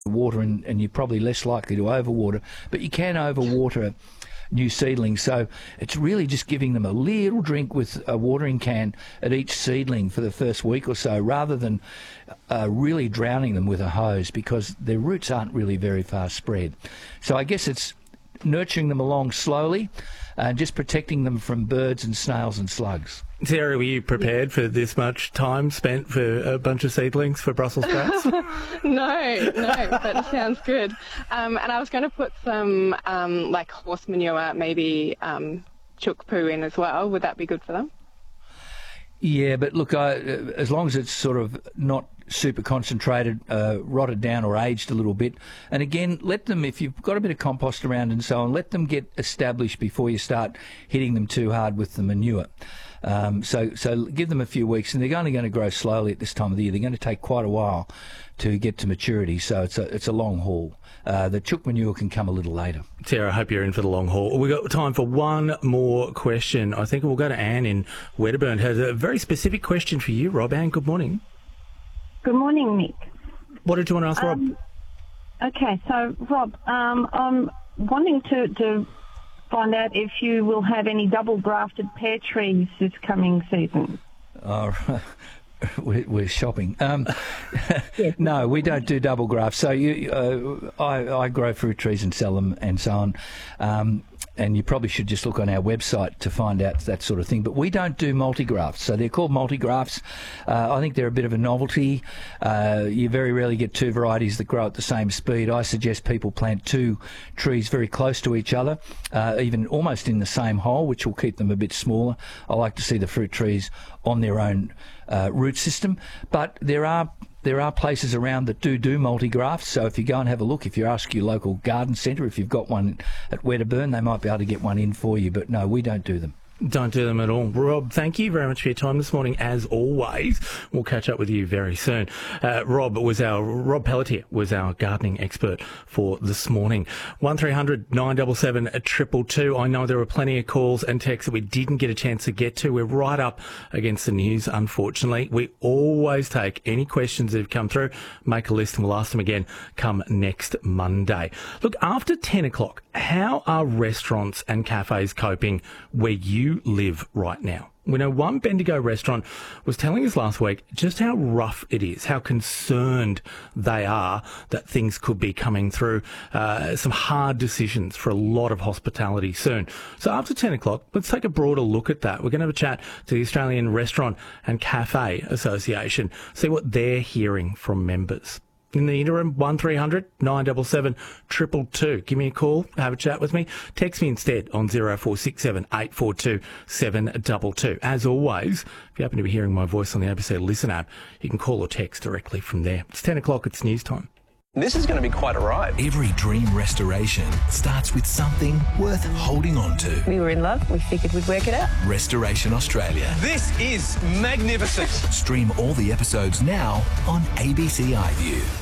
water, and you're probably less likely to overwater, but you can overwater new seedlings. So it's really just giving them a little drink with a watering can at each seedling for the first week or so, rather than really drowning them with a hose, because their roots aren't really very far spread. So I guess it's nurturing them along slowly and just protecting them from birds and snails and slugs. Sarah, were you prepared for this much time spent for a bunch of seedlings for Brussels sprouts? No, that sounds good. And I was going to put some like horse manure, maybe chook poo in as well. Would that be good for them? Yeah, but look, as long as it's sort of not super concentrated, rotted down or aged a little bit. And again, let them, if you've got a bit of compost around and so on, let them get established before you start hitting them too hard with the manure. So give them a few weeks, and they're only going to grow slowly at this time of the year. They're going to take quite a while to get to maturity, so it's a long haul. The chook manure can come a little later. Sarah, I hope you're in for the long haul. We've got time for one more question. I think we'll go to Anne in Wedderburn. Has a very specific question for you, Rob. Anne, good morning. Good morning, Nick. What did you want to ask Rob? Okay, so Rob, I'm wanting to find out if you will have any double-grafted pear trees this coming season. We're shopping. No, we don't do double grafts. So I grow fruit trees and sell them and so on. And you probably should just look on our website to find out that sort of thing. But we don't do multi-grafts. So they're called multi-grafts. I think they're a bit of a novelty. You very rarely get two varieties that grow at the same speed. I suggest people plant two trees very close to each other, even almost in the same hole, which will keep them a bit smaller. I like to see the fruit trees on their own root system. But there are places around that do multi-grafts, so if you go and have a look, if you ask your local garden centre, if you've got one at Wedderburn, they might be able to get one in for you, but no, we don't do them. Don't do them at all. Rob, thank you very much for your time this morning, as always. We'll catch up with you very soon. Rob Pelletier was our gardening expert for this morning. 1300 977 222. I know there were plenty of calls and texts that we didn't get a chance to get to. We're right up against the news, unfortunately. We always take any questions that have come through, make a list, and we'll ask them again come next Monday. Look, after 10 o'clock, how are restaurants and cafes coping where you live right now? We know one Bendigo restaurant was telling us last week just how rough it is, how concerned they are that things could be coming through, some hard decisions for a lot of hospitality soon. So after 10 o'clock, let's take a broader look at that. We're going to have a chat to the Australian Restaurant and Cafe Association, see what they're hearing from members. In the interim, 1300 977 222. Give me a call, have a chat with me. Text me instead on 0467 842 722. As always, if you happen to be hearing my voice on the ABC Listen app, you can call or text directly from there. It's 10 o'clock, it's news time. This is going to be quite a ride. Every dream restoration starts with something worth holding on to. We were in love. We figured we'd work it out. Restoration Australia. This is magnificent. Stream all the episodes now on ABC iView.